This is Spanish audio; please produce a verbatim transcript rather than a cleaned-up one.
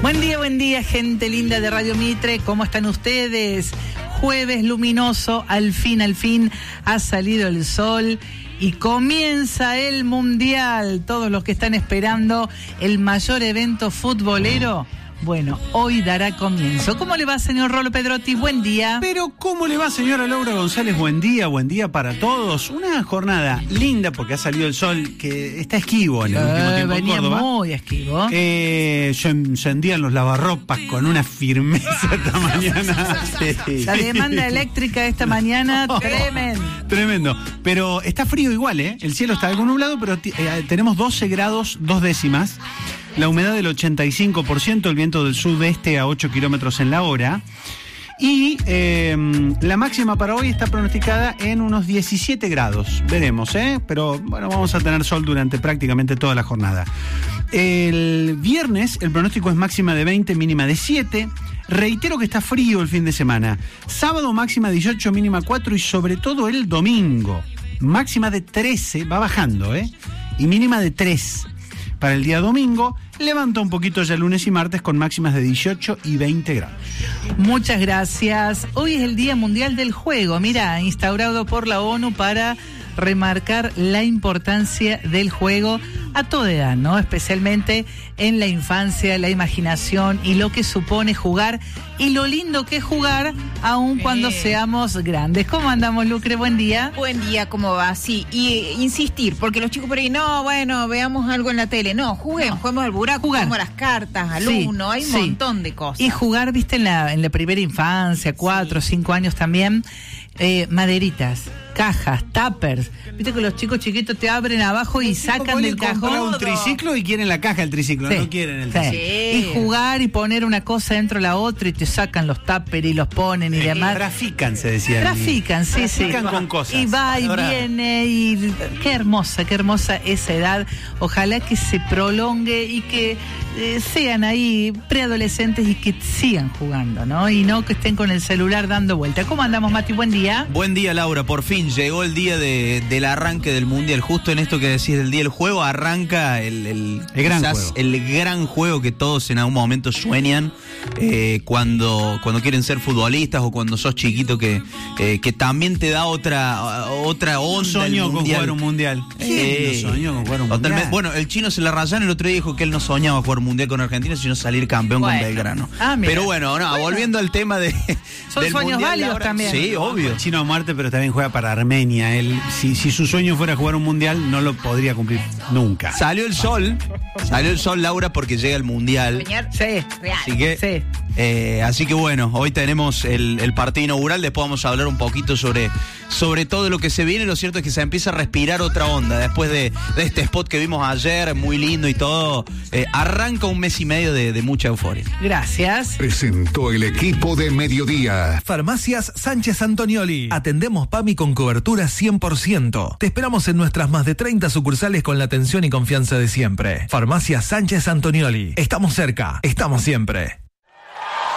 Buen día, buen día, gente linda de Radio Mitre. ¿Cómo están ustedes? Jueves luminoso, al fin, al fin ha salido el sol y comienza el Mundial. Todos los que están esperando el mayor evento futbolero, bueno, hoy dará comienzo. ¿Cómo le va, señor Rolo Pedrotti? Buen día. Pero, ¿cómo le va, señora Laura González? Buen día, buen día para todos. Una jornada linda porque ha salido el sol, que está esquivo en el eh, último tiempo venía en Córdoba. muy esquivo. Eh, se encendían los lavarropas con una firmeza esta mañana. Sí. La demanda eléctrica esta mañana, tremendo. Tremendo. Pero está frío igual, ¿eh? El cielo está algo nublado, pero t- eh, tenemos doce grados, dos décimas. La humedad del ochenta y cinco por ciento, el viento del sudeste a ocho kilómetros en la hora. Y eh, la máxima para hoy está pronosticada en unos diecisiete grados. Veremos, ¿eh? Pero bueno, vamos a tener sol durante prácticamente toda la jornada. El viernes el pronóstico es máxima de veinte, mínima de siete. Reitero que está frío el fin de semana. Sábado máxima dieciocho, mínima cuatro y sobre todo el domingo. Máxima de trece, va bajando, ¿eh? Y mínima de tres. Para el día domingo, levanta un poquito ya lunes y martes con máximas de dieciocho y veinte grados. Muchas gracias. Hoy es el Día Mundial del Juego, mira, instaurado por la ONU para remarcar la importancia del juego a toda edad, ¿no? Especialmente en la infancia, la imaginación y lo que supone jugar y lo lindo que es jugar aun cuando Eh. seamos grandes. ¿Cómo andamos, Lucre? Buen día. Buen día, ¿cómo va? Sí, y eh, insistir, porque los chicos por ahí, no, bueno, veamos algo en la tele. No, juguemos, No. juguemos al buraco, Jugar. juguemos a las cartas, al Sí, uno, hay un sí. montón de cosas. Y jugar, viste, en la, en la primera infancia, cuatro, Sí. cinco años también, eh, maderitas, cajas, tuppers. Viste que los chicos chiquitos te abren abajo y sacan del Comprar cajón. un triciclo y quieren la caja del triciclo, Sí, no quieren el sí. triciclo. Sí. Y jugar y poner una cosa dentro de la otra y te sacan los tuppers y los ponen y demás. Trafican, se decía. Trafican, sí, sí. Trafican con cosas. Y va y Ahora- viene y qué hermosa, qué hermosa esa edad. Ojalá que se prolongue y que eh, sean ahí preadolescentes y que sigan jugando, ¿no? Y no que estén con el celular dando vuelta. ¿Cómo andamos, Mati? Buen día. Buen día, Laura. Por fin llegó el día de, del arranque del Mundial. Justo en esto que decís del día del juego, arranca el, el, El gran quizás juego. el gran juego que todos en algún momento sueñan eh, cuando, cuando quieren ser futbolistas o cuando sos chiquito, que, eh, que también te da otra, otra Un onda. sueño el con mundial. jugar un mundial. Eh, ¿Quién no soñó con jugar un totalmente. mundial? Bueno, el chino se la rayan el otro día dijo que él no soñaba jugar mundial con Argentina, sino salir campeón Bueno. con Belgrano. Ah, mira. Pero bueno, no, Bueno. volviendo al tema de Son del sueños mundial, válidos Laura. también. Sí, obvio. El chino a muerte, pero también juega para Armenia. Él, si, si su sueño fuera jugar un mundial, no lo podría cumplir nunca. Salió el sol, salió el sol, Laura, porque llega el mundial. Soñar Sí. real. Así que, Sí. eh, así que bueno, hoy tenemos el, el partido inaugural. Después vamos a hablar un poquito sobre, sobre todo lo que se viene. Lo cierto es que se empieza a respirar otra onda después de, de este spot que vimos ayer, muy lindo y todo. Eh, arranca un mes y medio de, de mucha euforia. Gracias. Presentó el equipo de Mediodía. Farmacias Sánchez Antonioli. Atendemos PAMI con cobertura cien por ciento. Te esperamos en nuestras más de treinta sucursales con la atención y confianza de siempre. Farmacias Sánchez Antonioli. Estamos cerca, estamos siempre.